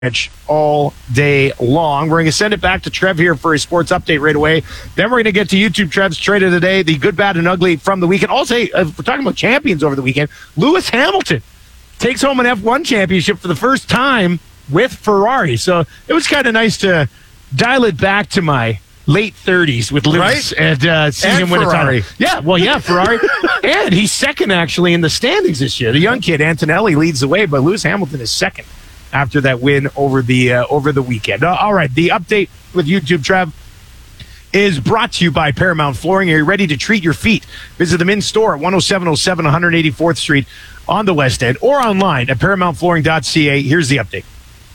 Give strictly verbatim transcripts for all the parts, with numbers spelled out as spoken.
all day long. We're going to send it back to Trev here for his sports update right away. Then we're going to get to YouTube Trev's trade of the day, the good, bad, and ugly from the weekend. Also, uh, we're talking about champions over the weekend. Lewis Hamilton takes home an F one championship for the first time with Ferrari. So it was kind of nice to dial it back to my late thirties with Lewis, right? and uh, see and him win Ferrari. a title. Yeah, well, yeah, Ferrari. And he's second, actually, in the standings this year. The young kid, Antonelli, leads the way, but Lewis Hamilton is second after that win over the uh, over the weekend. Uh, all right, the update with YouTube Trev is brought to you by Paramount Flooring. Are you ready to treat your feet? Visit them in store at one oh seven oh seven one eighty-fourth Street on the West End or online at paramount flooring dot c a. Here's the update.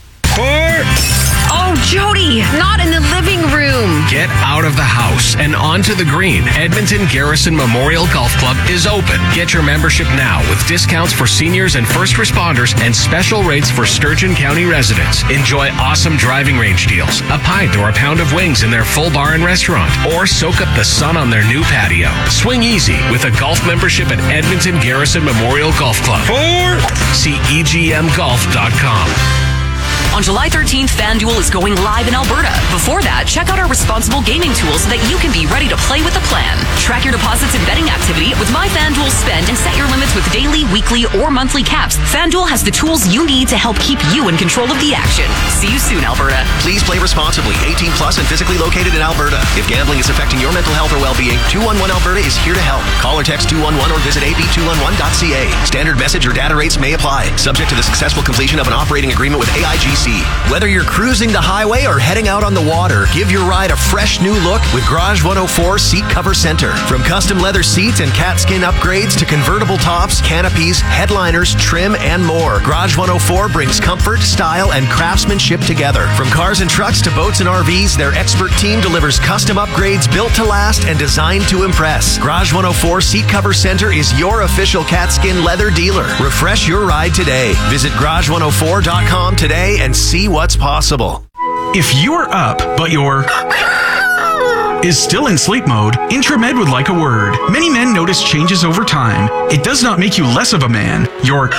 Oh, Jody, not in the living room. Get out of the house and onto the green. Edmonton Garrison Memorial Golf Club is open. Get your membership now with discounts for seniors and first responders and special rates for Sturgeon County residents. Enjoy awesome driving range deals, a pint or a pound of wings in their full bar and restaurant, or soak up the sun on their new patio. Swing easy with a golf membership at Edmonton Garrison Memorial Golf Club. Four. See e g m golf dot com. On July thirteenth, FanDuel is going live in Alberta. Before that, check out our responsible gaming tools so that you can be ready to play with a plan. Track your deposits and betting activity with My FanDuel Spend and set your limits with daily, weekly, or monthly caps. FanDuel has the tools you need to help keep you in control of the action. See you soon, Alberta. Please play responsibly. eighteen plus and physically located in Alberta. If gambling is affecting your mental health or well-being, two one one Alberta is here to help. Call or text two one one or visit a b two one one dot c a. Standard message or data rates may apply. Subject to the successful completion of an operating agreement with A I G C. Whether you're cruising the highway or heading out on the water, give your ride a fresh new look with Garage one oh four Seat Cover Center. From custom leather seats and cat skin upgrades to convertible tops, canopies, headliners, trim, and more, Garage one oh four brings comfort, style, and craftsmanship together. From cars and trucks to boats and R Vs, their expert team delivers custom upgrades built to last and designed to impress. Garage one oh four Seat Cover Center is your official cat skin leather dealer. Refresh your ride today. Visit garage one oh four dot com today and see what's possible. If you're up, but you're is still in sleep mode, Intramed would like a word. Many men notice changes over time. It does not make you less of a man. You're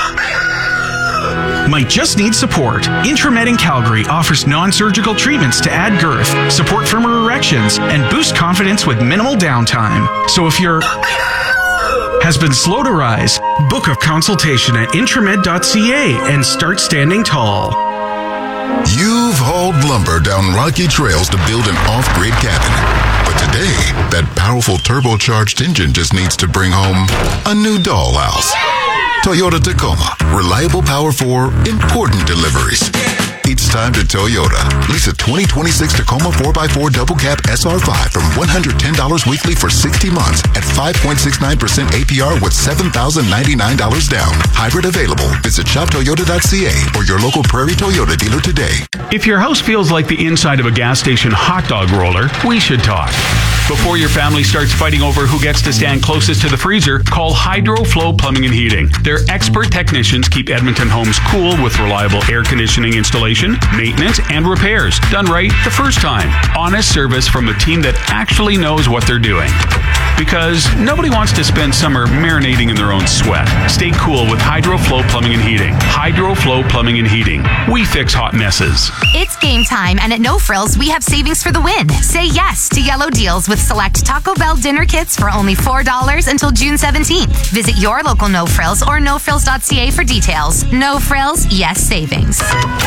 might just need support. Intramed in Calgary offers non-surgical treatments to add girth, support firmer erections, and boost confidence with minimal downtime. So if you're has been slow to rise, book a consultation at intramed dot c a and start standing tall. You've hauled lumber down rocky trails to build an off-grid cabin. But today, that powerful turbocharged engine just needs to bring home a new dollhouse. Toyota Tacoma. Reliable power for important deliveries. It's time to Toyota. Lease a twenty twenty-six Tacoma four by four Double Cab S R five from one hundred ten dollars weekly for sixty months at five point six nine percent A P R with seven thousand ninety-nine dollars down. Hybrid available. Visit shop toyota dot c a or your local Prairie Toyota dealer today. If your house feels like the inside of a gas station hot dog roller, we should talk. Before your family starts fighting over who gets to stand closest to the freezer, call HydroFlow Plumbing and Heating. Their expert technicians keep Edmonton homes cool with reliable air conditioning installation, maintenance, and repairs. Done right the first time. Honest service from a team that actually knows what they're doing. Because nobody wants to spend summer marinating in their own sweat. Stay cool with HydroFlow Plumbing and Heating. HydroFlow Plumbing and Heating. We fix hot messes. It's game time, and at No Frills, we have savings for the win. Say yes to yellow deals with select Taco Bell dinner kits for only four dollars until June seventeenth. Visit your local No Frills or no frills dot c a for details. No Frills, yes savings.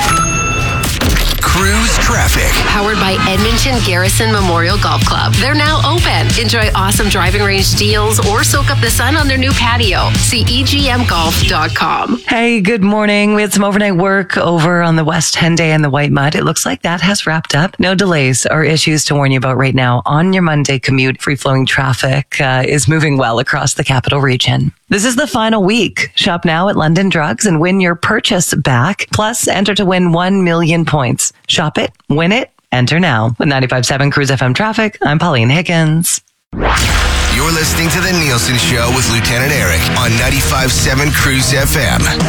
Cruise traffic. Powered by Edmonton Garrison Memorial Golf Club. They're now open. Enjoy awesome driving range deals or soak up the sun on their new patio. See e g m golf dot com. Hey, good morning. We had some overnight work over on the West Henday and the White Mud. It looks like that has wrapped up. No delays or issues to warn you about right now. On your Monday commute, free-flowing traffic uh, is moving well across the capital region. This is the final week. Shop now at London Drugs and win your purchase back. Plus, enter to win one million points. Shop it, win it, enter now. With ninety-five point seven Cruise F M Traffic, I'm Pauline Higgins. You're listening to The Nielsen Show with Lieutenant Eric on ninety-five point seven Cruise F M.